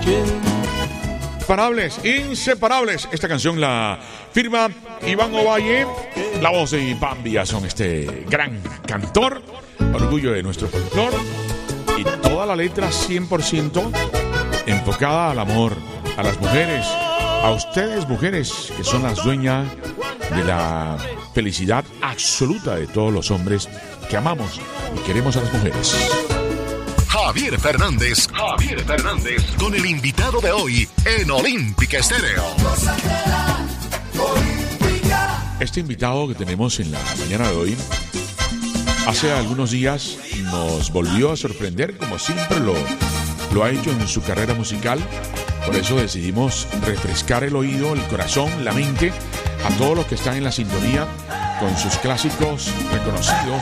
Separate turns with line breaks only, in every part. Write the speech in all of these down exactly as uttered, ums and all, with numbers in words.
Inseparables, inseparables. Esta canción la firma Iván Ovalle, la voz de Iván Villazón, este gran cantor, orgullo de nuestro folclore, y toda la letra cien por ciento enfocada al amor, a las mujeres, a ustedes mujeres que son las dueñas de la felicidad absoluta de todos los hombres que amamos y queremos a las mujeres.
Javier Fernández, Javier Fernández, con el invitado de hoy en Olímpica Estéreo.
Este invitado que tenemos en la mañana de hoy, hace algunos días nos volvió a sorprender, como siempre lo, lo ha hecho en su carrera musical. Por eso decidimos refrescar el oído, el corazón, la mente a todos los que están en la sintonía con sus clásicos reconocidos,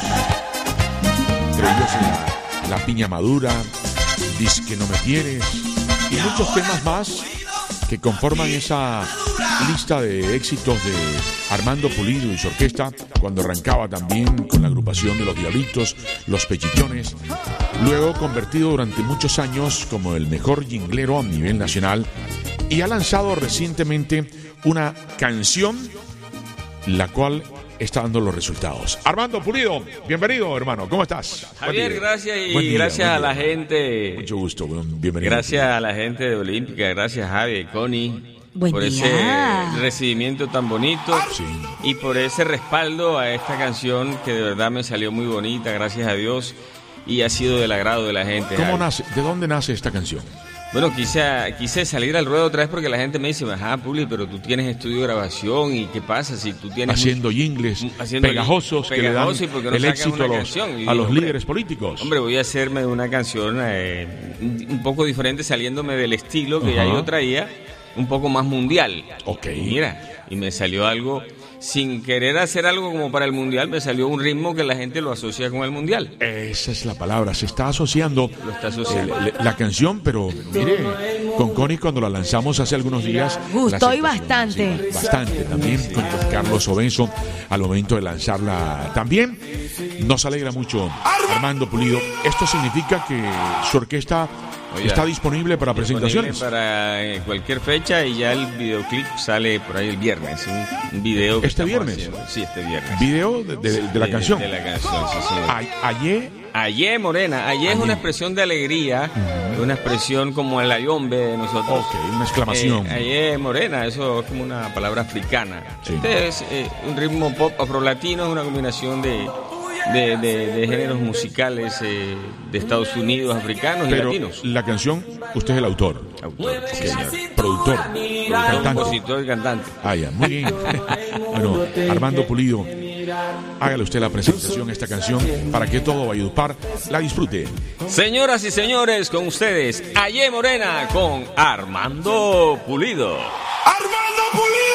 entre ellos la La Piña Madura, Diz que no me quieres y muchos temas más que conforman esa lista de éxitos de Armando Pulido y su orquesta cuando arrancaba también con la agrupación de Los Diablitos, Los Pechichones, luego convertido durante muchos años como el mejor jinglero a nivel nacional, y ha lanzado recientemente una canción la cual está dando los resultados. Armando Pulido, bienvenido, hermano, ¿cómo estás?
Javier, gracias y día, gracias a la gente.
Mucho gusto, bienvenido.
Gracias a la gente de Olímpica, gracias Javier, Connie,
buen
por
día.
Ese recibimiento tan bonito,
sí,
y por ese respaldo a esta canción que de verdad me salió muy bonita, gracias a Dios, y ha sido del agrado de la gente.
¿Cómo
Javier.
nace? ¿De dónde nace esta canción?
Bueno, quise, quise salir al ruedo otra vez porque la gente me dice, ajá, Puli, pero tú tienes estudio de grabación y ¿qué pasa si tú tienes...
Haciendo
mucho,
jingles
haciendo
pegajosos,
pegajosos
que le dan
no
el éxito a los,
canción?
a
digo,
los
hombre,
líderes políticos.
Hombre, voy a hacerme una canción eh, un poco diferente, saliéndome del estilo que uh-huh. ya yo traía, un poco más mundial.
Ok.
Y mira, y me salió algo... Sin querer hacer algo como para el mundial, me salió un ritmo que la gente lo asocia con el mundial.
Esa es la palabra, se está asociando,
lo está asociando.
Eh, la canción, pero mire, con Connie cuando la lanzamos hace algunos días,
gustó y bastante.
Sí, bastante, también con Carlos Obenzo al momento de lanzarla. También nos alegra mucho Armando Pulido. Esto significa que su orquesta Oye, está disponible para disponible presentaciones.
Para eh, cualquier fecha, y ya el videoclip sale por ahí el viernes. Un, un video que
¿Este viernes?
Haciendo. Sí, este viernes.
¿Video de, de, de la canción?
De, de la canción, sí, sí.
A, ayer.
Ayer, Morena. Ayer es una expresión de alegría, uh-huh. una expresión como el ayombe de nosotros.
Ok, una exclamación.
Eh, ayer, Morena, eso es como una palabra africana.
Sí.
Este es eh, un ritmo pop afrolatino, es una combinación de... De, de, de géneros musicales eh, de Estados Unidos, africanos
Pero
y latinos.
La canción, usted es el autor.
Autor,
okay.
señor.
Productor, cantante.
Compositor y cantante.
Ah, ya, muy bien. Bueno, Armando Pulido, hágale usted la presentación a esta canción para que todo Valledupar la disfrute.
Señoras y señores, con ustedes, Aye Morena con Armando Pulido.
¡Armando Pulido!